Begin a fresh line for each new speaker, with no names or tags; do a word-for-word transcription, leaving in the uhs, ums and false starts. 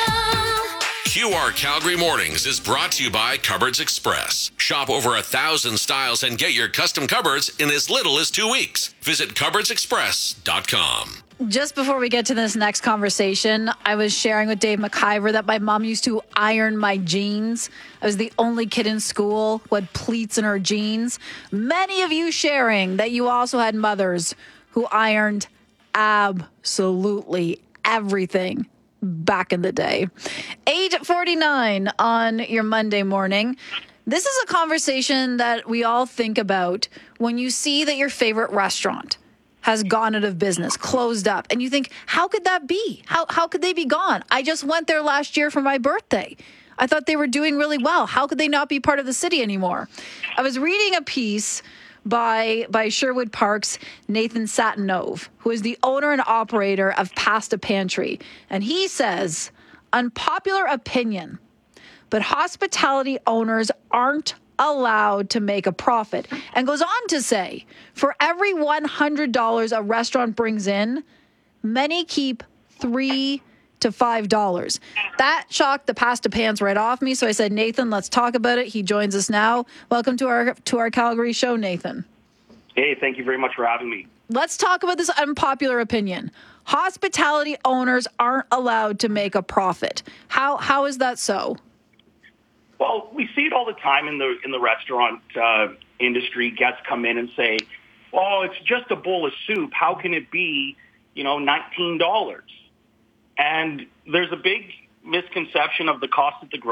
Q R Calgary Mornings is brought to you by Cupboards Express. Shop over a thousand styles and get your custom cupboards in as little as two weeks. Visit cupboards express dot com.
Just before we get to this next conversation, I was sharing with Dave McIver that my mom used to iron my jeans. I was the only kid in school who had pleats in her jeans. Many of you sharing that you also had mothers who ironed absolutely everything back in the day. eight forty-nine on your Monday morning. This is a conversation that we all think about when you see that your favorite restaurant has gone out of business, closed up, and you think, how could that be? How how could they be gone? I just went there last year for my birthday. I thought they were doing really well. How could they not be part of the city anymore? I was reading a piece by by Sherwood Park's Nathan Satanov, who is the owner and operator of Pasta Pantry. And he says, unpopular opinion, but hospitality owners aren't allowed to make a profit. And goes on to say, for every one hundred dollars a restaurant brings in, many keep three to five dollars. That shocked the pasta pants right off me. So I said, Nathan, let's talk about it. He joins us now. Welcome to our to our Calgary show, Nathan.
Hey, thank you very much for having me.
Let's talk about this unpopular opinion. Hospitality owners aren't allowed to make a profit. How how is that so?
Well, we see it all the time in the in the restaurant uh, industry. Guests come in and say, "Oh, it's just a bowl of soup. How can it be, you know, nineteen dollars?" And there's a big misconception of the cost at the grocery